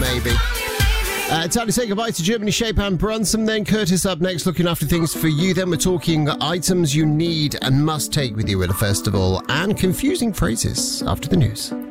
maybe. Time to say goodbye to Germany, Shape and Brunson. Then Curtis up next, looking after things for you. Then we're talking items you need and must take with you at a festival and confusing phrases after the news.